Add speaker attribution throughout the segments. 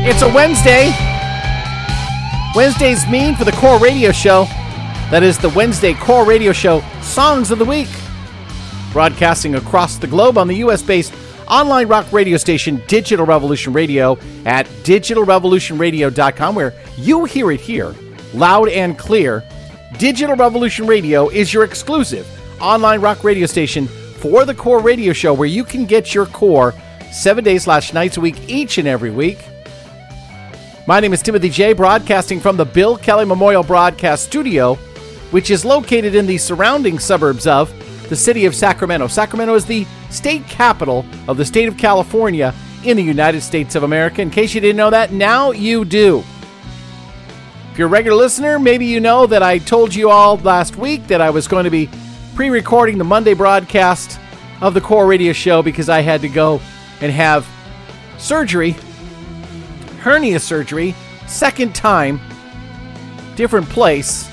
Speaker 1: It's a Wednesday. Wednesdays mean for the Core Radio Show. That is the Wednesday Core Radio Show Songs of the Week. Broadcasting across the globe on the U.S.-based online rock radio station Digital Revolution Radio at digitalrevolutionradio.com, where you hear it here, loud and clear. Digital Revolution Radio is your exclusive online rock radio station for the Core Radio Show, where you can get your core 7 days/nights a week, each and every week. My name is Timothy J, broadcasting from the Bill Kelly Memorial Broadcast Studio, which is located in the surrounding suburbs of the city of Sacramento. Sacramento is the state capital of the state of California in the United States of America. In case you didn't know that, now you do. If you're a regular listener, maybe you know that I told you all last week that I was going to be pre-recording the Monday broadcast of the Core Radio Show because I had to go and have surgery, hernia surgery, second time, different place.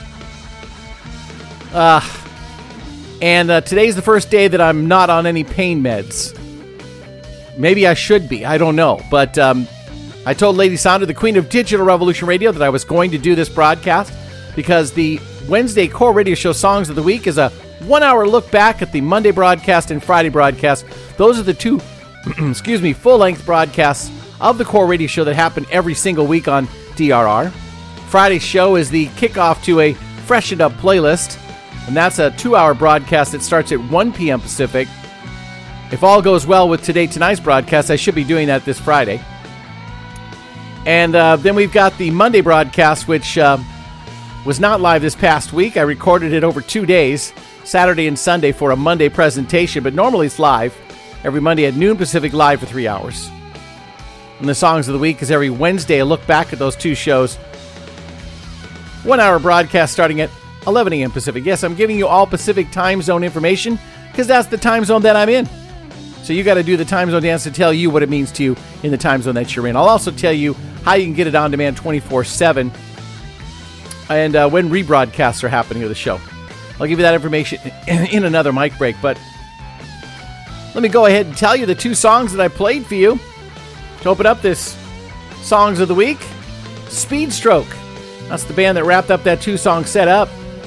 Speaker 1: And today's the first day that I'm not on any pain meds. Maybe I should be, I don't know. But I told Lady Sandra, the queen of Digital Revolution Radio, that I was going to do this broadcast because the Wednesday Core Radio Show Songs of the Week is a 1-hour look back at the Monday broadcast and Friday broadcast. Those are the two, full-length broadcasts of the Core Radio Show that happen every single week on DRR. Friday's show is the kickoff to a freshened up playlist, and that's a 2-hour broadcast that starts at 1 p.m. Pacific. If all goes well with tonight's broadcast, I should be doing that this Friday. And then we've got the Monday broadcast, which was not live this past week. I recorded it over 2 days, Saturday and Sunday, for a Monday presentation, but normally it's live every Monday at noon Pacific, live for 3 hours. And the Songs of the Week is every Wednesday, a look back at those two shows. 1-hour broadcast starting at 11 a.m. Pacific. Yes, I'm giving you all Pacific time zone information because that's the time zone that I'm in. So you got to do the time zone dance to tell you what it means to you in the time zone that you're in. I'll also tell you how you can get it on demand 24/7 and when rebroadcasts are happening of the show. I'll give you that information in another mic break, but let me go ahead and tell you the two songs that I played for you to open up this Songs of the Week. Speedstroke. That's the band that wrapped up that two-song setup.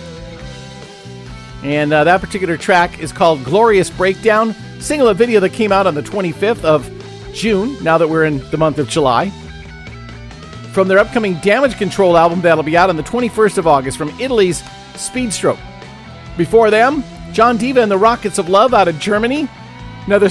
Speaker 1: And that particular track is called Glorious Breakdown. Single and video that came out on the 25th of June, now that we're in the month of July. From their upcoming Damage Control album that'll be out on the 21st of August from Italy's Speedstroke. Before them, John Diva and the Rockets of Love out of Germany. Another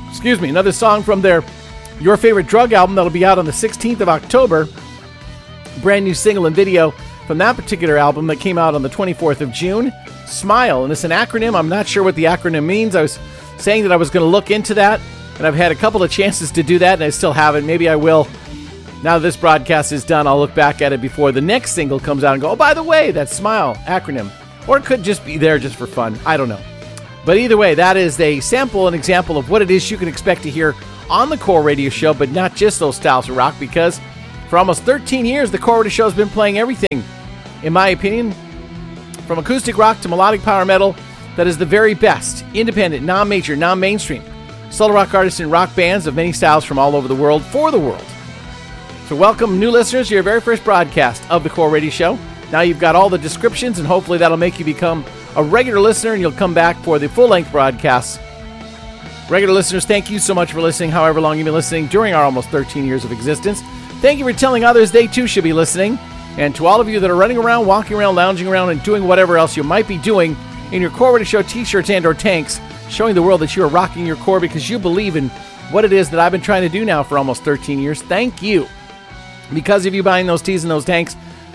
Speaker 1: song from their Your Favorite Drug album that'll be out on the 16th of October. Brand new single and video from that particular album that came out on the 24th of June. Smile, and it's an acronym. I'm not sure what the acronym means. I was saying that I was going to look into that, and I've had a couple of chances to do that, and I still haven't. Maybe I will. Now that this broadcast is done, I'll look back at it before the next single comes out and go, oh, by the way, that Smile acronym. Or it could just be there just for fun. I don't know. But either way, that is a sample, an example of what it is you can expect to hear on the Core Radio Show, but not just those styles of rock, because for almost 13 years, the Core Radio Show has been playing everything, in my opinion, from acoustic rock to melodic power metal, that is the very best, independent, non-major, non-mainstream, solo rock artists and rock bands of many styles from all over the world for the world. So welcome new listeners to your very first broadcast of the Core Radio Show. Now you've got all the descriptions, and hopefully that'll make you become a regular listener, and you'll come back for the full-length broadcasts. Regular listeners, thank you so much for listening, however long you've been listening during our almost 13 years of existence. Thank you for telling others they too should be listening. And to all of you that are running around, walking around, lounging around, and doing whatever else you might be doing in your Core Radio Show t-shirts and or tanks, showing the world that you are rocking your core because you believe in what it is that I've been trying to do now for almost 13 years. Thank you. Because of you buying those tees and those tanks,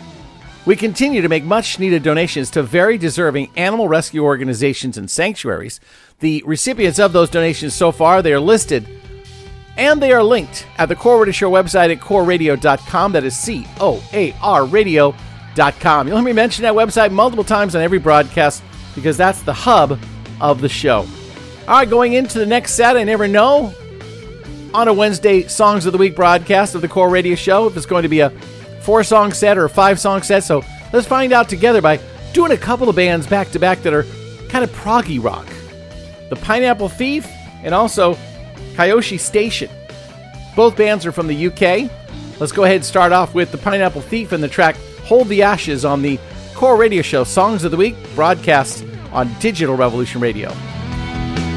Speaker 1: we continue to make much-needed donations to very deserving animal rescue organizations and sanctuaries. The recipients of those donations so far, they are listed and they are linked at the Core Radio Show website at coreradio.com. That is COAR radio.com. You'll hear me mention that website multiple times on every broadcast because that's the hub of the show. All right, going into the next set, I never know on a Wednesday Songs of the Week broadcast of the Core Radio Show if it's going to be a 4-song set or a 5-song set. So let's find out together by doing a couple of bands back to back that are kind of proggy rock. The Pineapple Thief and also Kyoshi Station. Both bands are from the UK, Let's go ahead and start off with the Pineapple Thief and the track Hold the Ashes on the Core Radio Show Songs of the Week, broadcast on Digital Revolution Radio.